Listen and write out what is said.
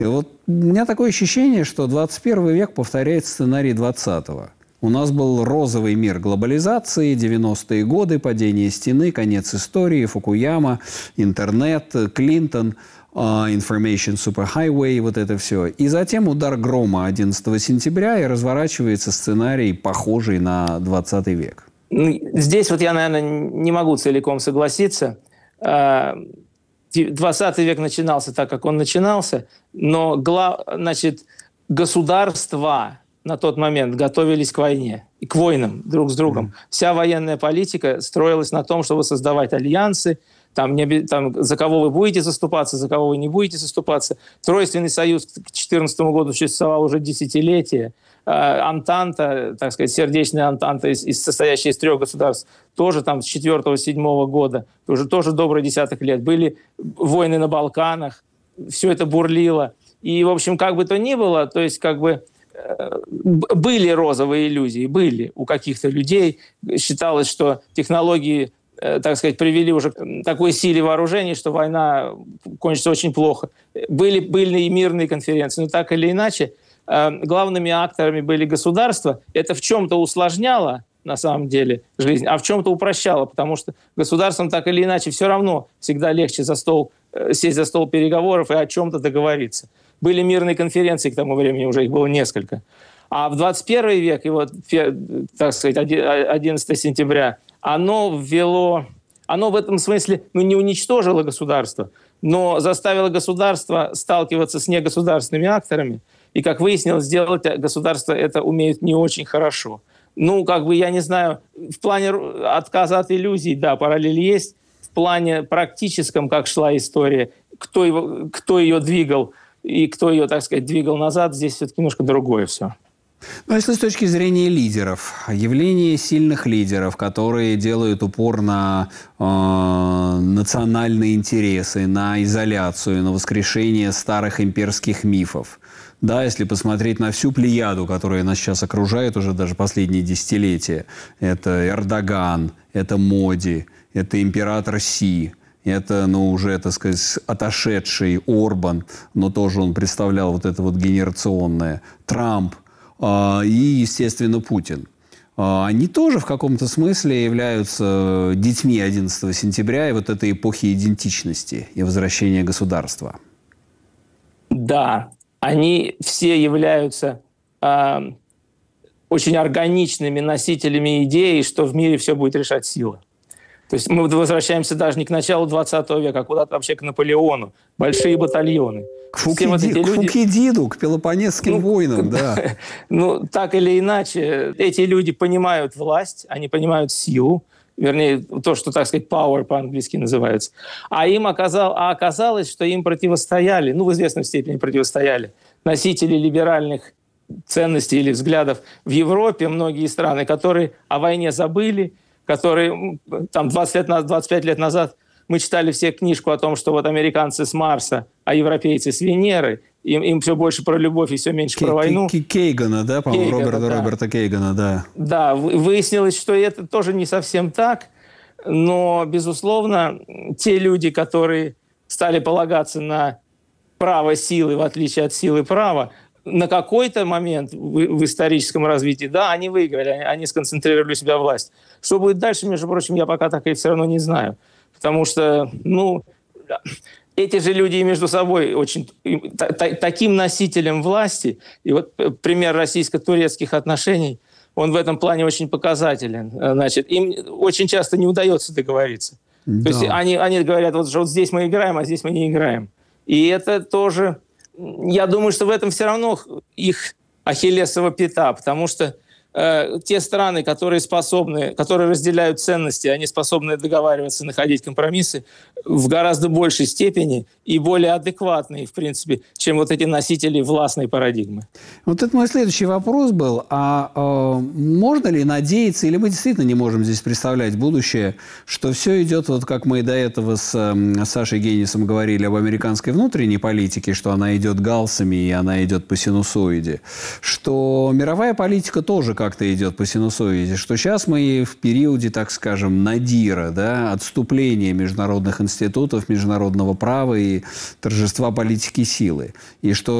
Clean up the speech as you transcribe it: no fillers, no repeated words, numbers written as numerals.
И вот у меня такое ощущение, что 21 век повторяет сценарий 20-го. У нас был розовый мир глобализации, 90-е годы, падение стены, конец истории, Фукуяма, интернет, Клинтон, Information Superhighway, вот это все. И затем удар грома 11 сентября, и разворачивается сценарий, похожий на 20 век. Здесь вот я, наверное, не могу целиком согласиться. 20 век начинался так, как он начинался, но государства на тот момент готовились к войне и к войнам друг с другом. Вся военная политика строилась на том, чтобы создавать альянсы, там, за кого вы будете заступаться, за кого вы не будете заступаться. Тройственный союз к 2014 году существовал уже десятилетия. Антанта, так сказать, сердечная антанта, состоящая из 3 государств, тоже там с 4-7 года, тоже добрый десяток лет. Были войны на Балканах, все это бурлило. И, в общем, как бы то ни было, то есть как бы были розовые иллюзии, были у каких-то людей. Считалось, что технологии, так сказать, привели уже к такой силе вооружений, что война кончится очень плохо. Были и мирные конференции, но так или иначе главными акторами были государства. Это в чем-то усложняло, на самом деле, жизнь, а в чем-то упрощало, потому что государствам так или иначе все равно всегда легче сесть за стол переговоров и о чем-то договориться. Были мирные конференции к тому времени, уже их было несколько. А в 21 век, и вот, так сказать, 11 сентября, оно в этом смысле не уничтожило государство, но заставило государство сталкиваться с негосударственными акторами. И, как выяснилось, сделать государство это умеют не очень хорошо. Я не знаю, в плане отказа от иллюзий, да, параллель есть. В плане практическом, как шла история, кто ее двигал и кто ее, так сказать, двигал назад, здесь все-таки немножко другое все. Но если с точки зрения лидеров, явление сильных лидеров, которые делают упор на национальные интересы, на изоляцию, на воскрешение старых имперских мифов. Да, если посмотреть на всю плеяду, которая нас сейчас окружает уже даже последние десятилетия. Это Эрдоган, это Моди, это император Си. Это, уже, так сказать, отошедший Орбан, но тоже он представлял вот это вот генерационное. Трамп и, естественно, Путин. Они тоже в каком-то смысле являются детьми 11 сентября и вот этой эпохи идентичности и возвращения государства. Да, они все являются очень органичными носителями идеи, что в мире все будет решать сила. То есть мы возвращаемся даже не к началу 20 века, а куда-то вообще к Наполеону. Большие батальоны. К Фукидиду, к Пелопоннесским войнам, да. Так или иначе, эти люди понимают власть, они понимают силу, вернее, то, что, так сказать, power по-английски называется. Оказалось, что им противостояли, в известной степени противостояли носители либеральных ценностей или взглядов в Европе, многие страны, которые о войне забыли, которые 25 лет назад мы читали все книжку о том, что вот американцы с Марса, а европейцы с Венеры, им все больше про любовь и все меньше про войну. Кейгана, да, по-моему, Роберта Кейгана, да. Да, выяснилось, что это тоже не совсем так, но, безусловно, те люди, которые стали полагаться на право силы, в отличие от силы права, на какой-то момент в историческом развитии, да, они выиграли, они сконцентрировали у себя власть. Что будет дальше, между прочим, я пока так и все равно не знаю. Потому что, эти же люди и между собой очень таким носителем власти, и вот пример российско-турецких отношений, он в этом плане очень показателен. Значит, им очень часто не удается договориться. Да. То есть они говорят, вот здесь мы играем, а здесь мы не играем. И это тоже... Я думаю, что в этом все равно их ахиллесова пята, потому что те страны, которые разделяют ценности, они способны договариваться, находить компромиссы в гораздо большей степени и более адекватные, в принципе, чем вот эти носители властной парадигмы. Вот это мой следующий вопрос был. Можно ли надеяться, или мы действительно не можем здесь представлять будущее, что все идет, вот как мы до этого с Сашей Генисом говорили об американской внутренней политике, что она идет галсами и она идет по синусоиде, что мировая политика тоже как-то идет по синусоиде, что сейчас мы в периоде, так скажем, надира, да, отступления международных институтов, международного права и торжества политики силы. И что